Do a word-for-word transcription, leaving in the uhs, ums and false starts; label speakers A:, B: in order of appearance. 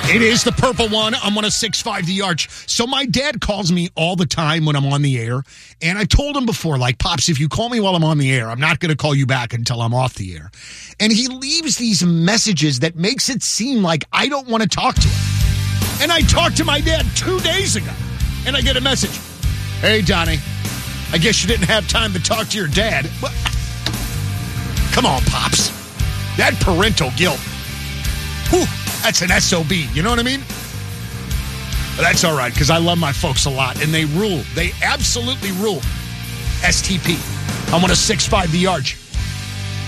A: It is the purple one. I'm on a six five The Arch. So my dad calls me all the time when I'm on the air. And I told him before, like, Pops, if you call me while I'm on the air, I'm not going to call you back until I'm off the air. And he leaves these messages that makes it seem like I don't want to talk to him. And I talked to my dad two days ago. And I get a message. Hey, Donnie, I guess you didn't have time to talk to your dad. But come on, Pops. That parental guilt. Whew. That's an S O B, you know what I mean? But that's all right, because I love my folks a lot, and they rule. They absolutely rule. S T P. I'm on a six five The Arch.